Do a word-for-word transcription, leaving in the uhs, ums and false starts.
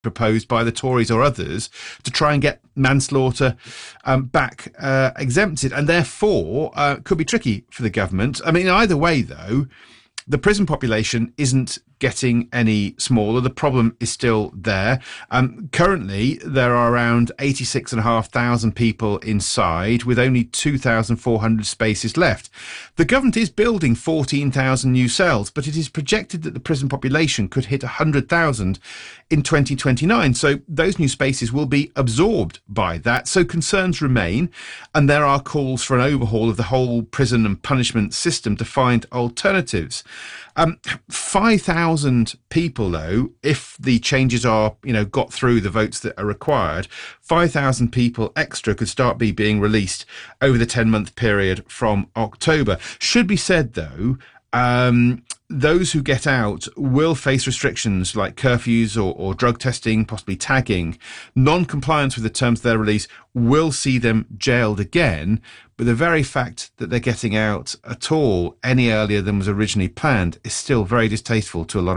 proposed by the Tories or others to try and get manslaughter um, back uh, exempted, and therefore uh, could be tricky for the government. I mean, either way, though, the prison population isn't getting any smaller. The problem is still there. Um, currently, there are around eighty-six thousand five hundred people inside, with only two thousand four hundred spaces left. The government is building fourteen thousand new cells, but it is projected that the prison population could hit one hundred thousand in twenty twenty-nine. So those new spaces will be absorbed by that. So concerns remain, and there are calls for an overhaul of the whole prison and punishment system to find alternatives. Um, five thousand people, though, if the changes are, you know, got through the votes that are required, five thousand people extra could start be being released over the ten-month period from October. Should be said, though, um, those who get out will face restrictions like curfews or, or drug testing, possibly tagging. Non-compliance with the terms of their release will see them jailed again, but the very fact that they're getting out at all any earlier than was originally planned is still very distasteful to a lot of